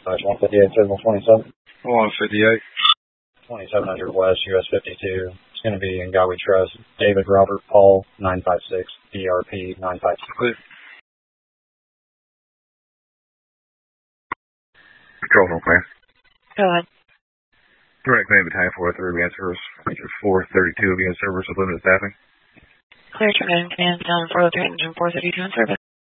Dispatch 158, Signal 27. 158. 2700 West, US 52. It's going to be in Godway Trust. David Robert Paul, 956. DRP 956. Control from clear. Go ahead. Direct main battalion 403 began service. Engine 432 began service with limited staffing. Clear to command battalion 403, engine 432 in service.